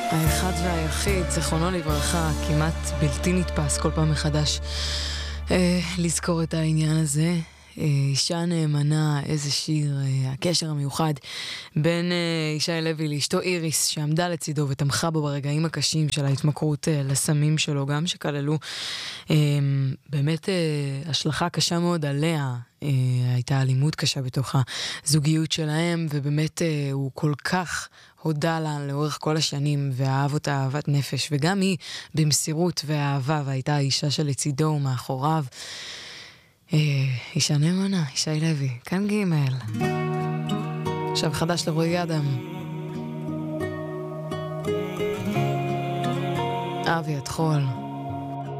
האחד והיחיד, זכרונו לברכה, כמעט בלתי נתפס כל פעם מחדש לזכור את העניין הזה. אישה נאמנה, איזה שיר, הקשר המיוחד בין ישי לוי לאשתו איריס, שעמדה לצידו ותמכה בו ברגעים הקשים של ההתמכרות לסמים שלו, גם שכללו באמת השלכה קשה מאוד עליה. הייתה אלימות קשה בתוך הזוגיות שלהם, ובאמת הוא כל כך הודע לה לאורך כל השנים, ואהב אותה אהבת נפש, וגם היא במסירות ואהבה, והייתה האישה שלצידו ומאחוריו. אישה נאמנה, ישי לוי, כאן ג' עכשיו חדש לרועי אדם, אבי התחול.